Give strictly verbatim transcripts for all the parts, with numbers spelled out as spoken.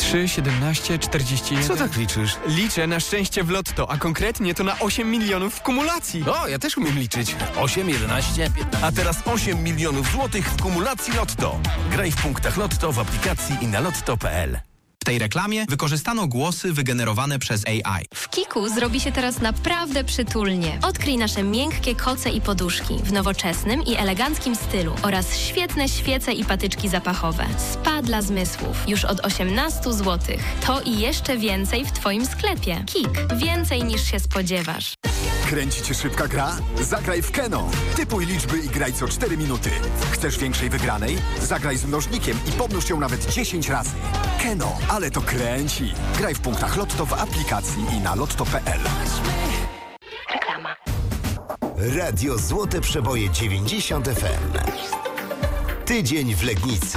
trzy, siedemnaście, czterdzieści jeden. Co tak liczysz? Liczę na szczęście w lotto, a konkretnie to na osiem milionów w kumulacji. O, ja też umiem liczyć. osiem, jedenaście, piętnaście. A teraz osiem milionów złotych w kumulacji Lotto. Graj w punktach Lotto w aplikacji i na lotto kropka pe el. W tej reklamie wykorzystano głosy wygenerowane przez A I. W Kiku zrobi się teraz naprawdę przytulnie. Odkryj nasze miękkie koce i poduszki w nowoczesnym i eleganckim stylu oraz świetne świece i patyczki zapachowe. Spa dla zmysłów już od osiemnaście złotych. To i jeszcze więcej w Twoim sklepie. Kik. Więcej niż się spodziewasz. Kręci cię szybka gra? Zagraj w Keno. Typuj liczby i graj co cztery minuty. Chcesz większej wygranej? Zagraj z mnożnikiem i pomnóż ją nawet dziesięć razy. Keno, ale to kręci. Graj w punktach Lotto w aplikacji i na lotto kropka pe el. Reklama. Radio Złote Przeboje dziewięćdziesiąt F M. Tydzień w Legnicy.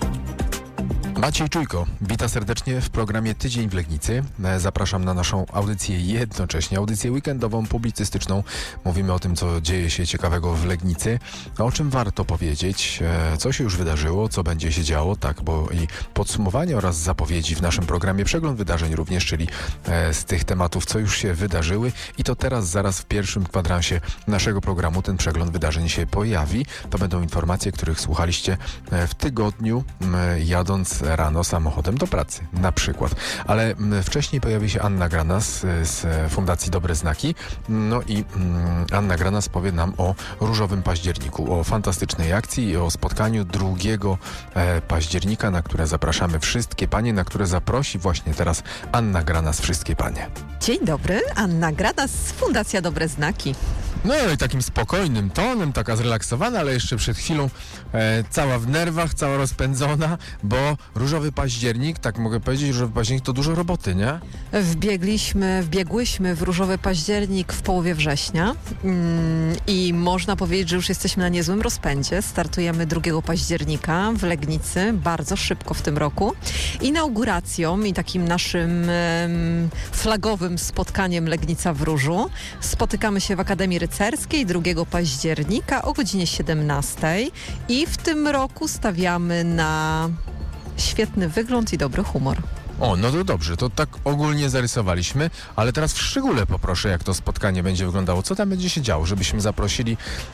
Maciej Czujko, witam serdecznie w programie Tydzień w Legnicy. Zapraszam na naszą audycję jednocześnie, audycję weekendową, publicystyczną. Mówimy o tym, co dzieje się ciekawego w Legnicy, o czym warto powiedzieć, co się już wydarzyło, co będzie się działo, tak, bo i podsumowanie oraz zapowiedzi w naszym programie, przegląd wydarzeń również, czyli z tych tematów, co już się wydarzyły i to teraz, zaraz w pierwszym kwadransie naszego programu ten przegląd wydarzeń się pojawi. To będą informacje, których słuchaliście w tygodniu, jadąc rano samochodem do pracy, na przykład. Ale wcześniej pojawi się Anna Granas z Fundacji Dobre Znaki. No i mm, Anna Granas powie nam o Różowym Październiku, o fantastycznej akcji i o spotkaniu drugiego e, października, na które zapraszamy wszystkie panie, na które zaprosi właśnie teraz Anna Granas wszystkie panie. Dzień dobry, Anna Granas z Fundacja Dobre Znaki. No i takim spokojnym tonem, taka zrelaksowana, ale jeszcze przed chwilą e, cała w nerwach, cała rozpędzona, bo Różowy Październik, tak mogę powiedzieć, Różowy Październik to dużo roboty, nie? Wbiegliśmy, wbiegłyśmy w Różowy Październik w połowie września mm, i można powiedzieć, że już jesteśmy na niezłym rozpędzie. Startujemy drugiego października w Legnicy, bardzo szybko w tym roku. Inauguracją i takim naszym em, flagowym spotkaniem Legnica w Różu spotykamy się w Akademii Rycerskiej drugiego października o godzinie siedemnastej i w tym roku stawiamy na świetny wygląd i dobry humor. O, no to dobrze, to tak ogólnie zarysowaliśmy, ale teraz w szczególe poproszę, jak to spotkanie będzie wyglądało, co tam będzie się działo, żebyśmy zaprosili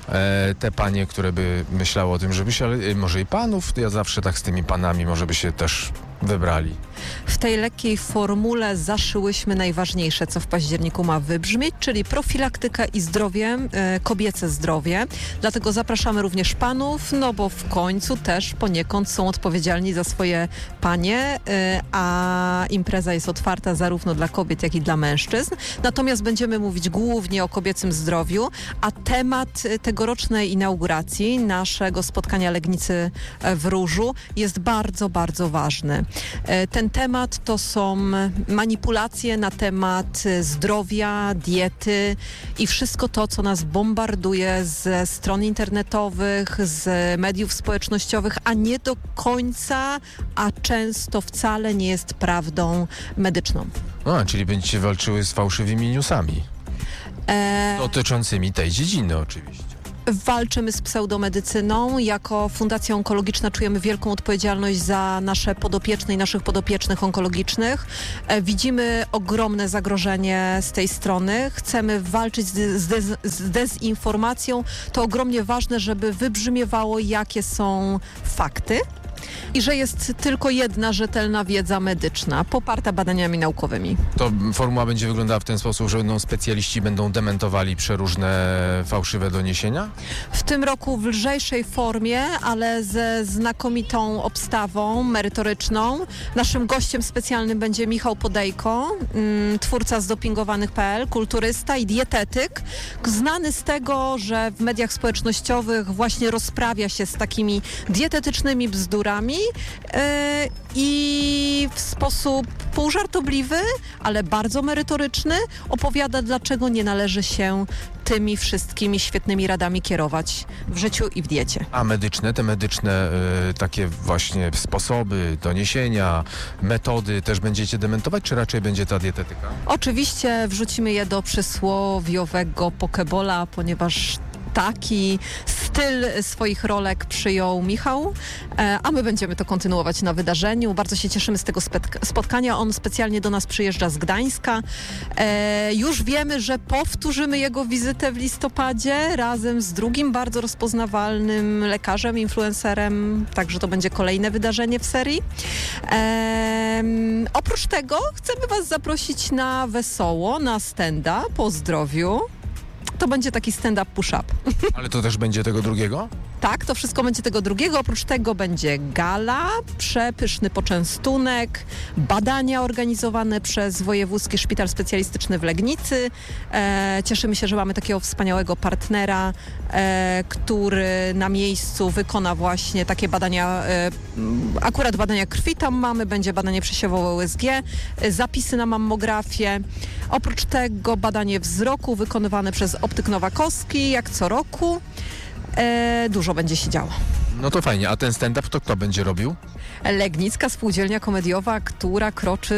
e, te panie, które by myślały o tym, żeby się, ale e, może i panów, ja zawsze tak z tymi panami, może by się też wybrali. W tej lekkiej formule zaszyłyśmy najważniejsze, co w październiku ma wybrzmieć, czyli profilaktyka i zdrowie, e, kobiece zdrowie. Dlatego zapraszamy również panów, no bo w końcu też poniekąd są odpowiedzialni za swoje panie, e, a impreza jest otwarta zarówno dla kobiet, jak i dla mężczyzn. Natomiast będziemy mówić głównie o kobiecym zdrowiu, a temat tegorocznej inauguracji naszego spotkania Legnicy w Różu jest bardzo, bardzo ważny. Ten temat to są manipulacje na temat zdrowia, diety i wszystko to, co nas bombarduje ze stron internetowych, z mediów społecznościowych, a nie do końca, a często wcale nie jest prawdą medyczną. A, czyli będziecie walczyły z fałszywymi newsami. E... Dotyczącymi tej dziedziny oczywiście. Walczymy z pseudomedycyną. Jako Fundacja Onkologiczna czujemy wielką odpowiedzialność za nasze podopieczne i naszych podopiecznych onkologicznych. E, widzimy ogromne zagrożenie z tej strony. Chcemy walczyć z, z, dez, z dezinformacją. To ogromnie ważne, żeby wybrzmiewało, jakie są fakty. I że jest tylko jedna rzetelna wiedza medyczna, poparta badaniami naukowymi. To formuła będzie wyglądała w ten sposób, że będą specjaliści będą dementowali przeróżne fałszywe doniesienia? W tym roku w lżejszej formie, ale ze znakomitą obstawą merytoryczną. Naszym gościem specjalnym będzie Michał Podejko, mm, twórca zdopingowanych kropka pe el, kulturysta i dietetyk, znany z tego, że w mediach społecznościowych właśnie rozprawia się z takimi dietetycznymi bzdurami, Yy, i w sposób półżartobliwy, ale bardzo merytoryczny opowiada, dlaczego nie należy się tymi wszystkimi świetnymi radami kierować w życiu i w diecie. A medyczne, te medyczne y, takie właśnie sposoby, doniesienia, metody też będziecie dementować, czy raczej będzie ta dietetyka? Oczywiście wrzucimy je do przysłowiowego pokebola, ponieważ Taki styl swoich rolek przyjął Michał, e, a my będziemy to kontynuować na wydarzeniu. Bardzo się cieszymy z tego spet- spotkania. On specjalnie do nas przyjeżdża z Gdańska. E, już wiemy, że powtórzymy jego wizytę w listopadzie razem z drugim bardzo rozpoznawalnym lekarzem, influencerem, także to będzie kolejne wydarzenie w serii. E, oprócz tego chcemy Was zaprosić na wesoło, na stand-up po zdrowiu. To będzie taki stand-up push-up. Ale to też będzie tego drugiego? Tak, to wszystko będzie tego drugiego. Oprócz tego będzie gala, przepyszny poczęstunek, badania organizowane przez Wojewódzki Szpital Specjalistyczny w Legnicy. E, cieszymy się, że mamy takiego wspaniałego partnera, e, który na miejscu wykona właśnie takie badania, e, akurat badania krwi tam mamy, będzie badanie przesiewowe U S G, e, zapisy na mammografię. Oprócz tego badanie wzroku wykonywane przez Optyk Nowakowski, jak co roku. E, dużo będzie się działo. No to fajnie. A ten stand-up to kto będzie robił? Legnicka Spółdzielnia Komediowa, która kroczy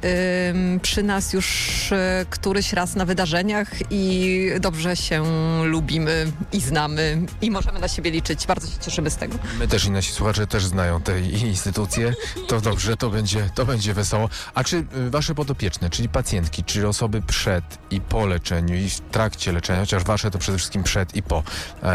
ym, przy nas już y, któryś raz na wydarzeniach i dobrze się lubimy i znamy i możemy na siebie liczyć. Bardzo się cieszymy z tego. My też i nasi słuchacze też znają te instytucje. To dobrze, to będzie, to będzie wesoło. A czy y, wasze podopieczne, czyli pacjentki, czyli osoby przed i po leczeniu i w trakcie leczenia, chociaż wasze to przede wszystkim przed i po,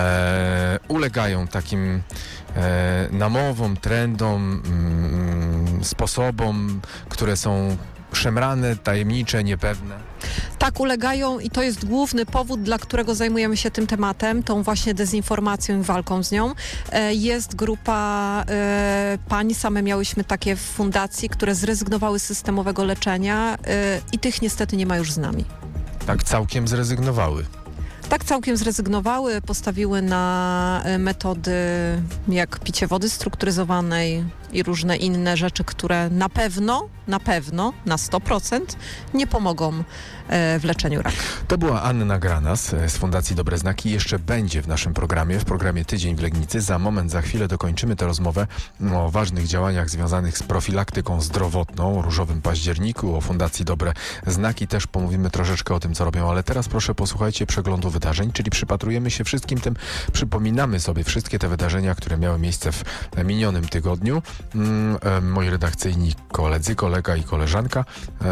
e, ulegają takim e, namowom, trendom, mm, sposobom, które są szemrane, tajemnicze, niepewne? Tak, ulegają i to jest główny powód, dla którego zajmujemy się tym tematem, tą właśnie dezinformacją i walką z nią. E, jest grupa e, pań, same miałyśmy takie w fundacji, które zrezygnowały z systemowego leczenia e, i tych niestety nie ma już z nami. Tak całkiem zrezygnowały. Tak całkiem zrezygnowały, postawiły na metody jak picie wody strukturyzowanej i różne inne rzeczy, które na pewno, na pewno, na sto procent nie pomogą w leczeniu raka. To była Anna Granas z Fundacji Dobre Znaki. Jeszcze będzie w naszym programie, w programie Tydzień w Legnicy. Za moment, za chwilę dokończymy tę rozmowę o ważnych działaniach związanych z profilaktyką zdrowotną, o Różowym Październiku, o Fundacji Dobre Znaki. Też pomówimy troszeczkę o tym, co robią, ale teraz proszę posłuchajcie przeglądu wydarzeń, czyli przypatrujemy się wszystkim tym, przypominamy sobie wszystkie te wydarzenia, które miały miejsce w minionym tygodniu. Moi redakcyjni koledzy, kolega i koleżanka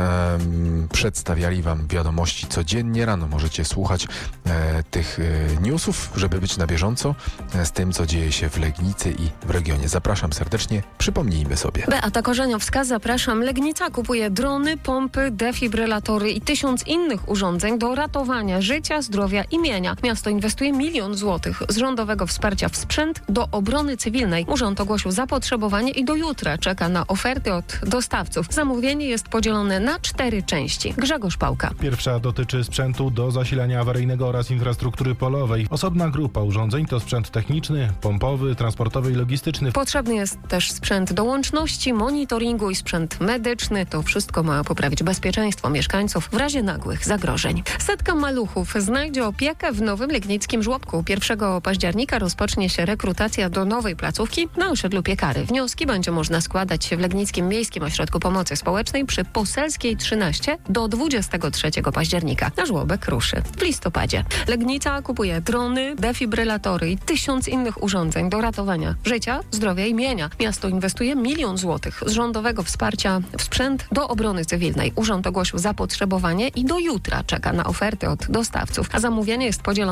um, przedstawiali wam wiadomości codziennie. Rano możecie słuchać e, tych e, newsów, żeby być na bieżąco e, z tym, co dzieje się w Legnicy i w regionie. Zapraszam serdecznie, przypomnijmy sobie. Beata Korzeniowska, zapraszam. Legnica kupuje drony, pompy, defibrylatory i tysiąc innych urządzeń do ratowania życia, zdrowia i mienia. Miasto inwestuje milion złotych z rządowego wsparcia w sprzęt do obrony cywilnej. Urząd ogłosił zapotrzebowanie i do jutra czeka na oferty od dostawców. Zamówienie jest podzielone na cztery części. Grzegorz Pałka. Pierwsza dotyczy sprzętu do zasilania awaryjnego oraz infrastruktury polowej. Osobna grupa urządzeń to sprzęt techniczny, pompowy, transportowy i logistyczny. Potrzebny jest też sprzęt do łączności, monitoringu i sprzęt medyczny. To wszystko ma poprawić bezpieczeństwo mieszkańców w razie nagłych zagrożeń. Setka maluchów znajdzie opiekę w nowym legnickim żłobku. pierwszego października rozpocznie się rekrutacja do nowej placówki na osiedlu Piekary. Wnioski będzie można składać w Legnickim Miejskim Ośrodku Pomocy Społecznej przy Poselskiej trzynaście do dwudziestego trzeciego października. Na żłobek ruszy w listopadzie. Legnica kupuje drony, defibrylatory i tysiąc innych urządzeń do ratowania życia, zdrowia i mienia. Miasto inwestuje milion złotych z rządowego wsparcia w sprzęt do obrony cywilnej. Urząd ogłosił zapotrzebowanie i do jutra czeka na oferty od dostawców, a zamówienie jest podzielone